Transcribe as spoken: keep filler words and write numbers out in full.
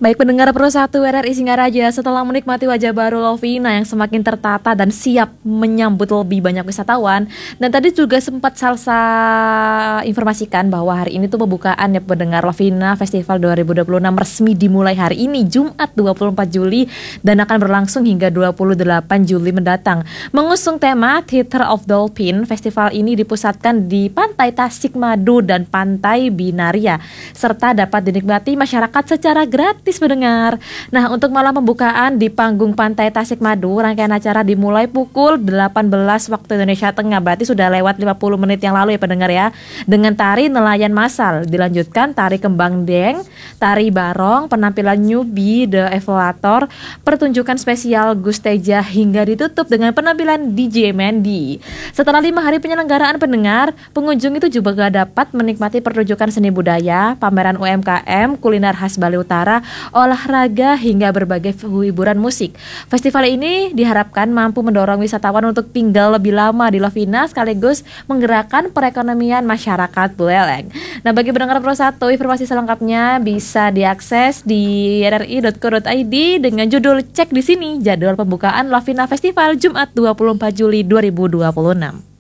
Baik pendengar Pro satu R R I Singaraja, setelah menikmati wajah baru Lovina yang semakin tertata dan siap menyambut lebih banyak wisatawan. Dan tadi juga sempat Salsa informasikan bahwa hari ini tuh pembukaan ya pendengar Lovina Festival dua ribu dua puluh enam resmi dimulai hari ini Jumat dua puluh empat Juli dan akan berlangsung hingga dua puluh delapan Juli mendatang. Mengusung tema Theater of Dolphin, festival ini dipusatkan di Pantai Tasikmadu dan Pantai Binaria serta dapat dinikmati masyarakat secara gratis mendengar. Nah, untuk malam pembukaan di panggung Pantai Tasikmadu, rangkaian acara dimulai pukul delapan belas waktu Indonesia Tengah. Berarti sudah lewat lima puluh menit yang lalu ya pendengar ya. Dengan tari nelayan massal, dilanjutkan tari kembang deng, tari barong, penampilan newbie The Evaluator, pertunjukan spesial Gusteja hingga ditutup dengan penampilan D J Mandy. Setelah lima hari penyelenggaraan pendengar, pengunjung itu juga dapat menikmati pertunjukan seni budaya, pameran U M K M, kuliner khas Bali Utara, olahraga hingga berbagai hiburan musik. Festival ini diharapkan mampu mendorong wisatawan untuk tinggal lebih lama di Lovina sekaligus menggerakkan perekonomian masyarakat Buleleng. Nah, bagi pendengar Pro satu, informasi selengkapnya bisa diakses di r r i dot co dot i d dengan judul cek di sini jadwal pembukaan Lovina Festival Jumat dua puluh empat Juli dua ribu dua puluh enam.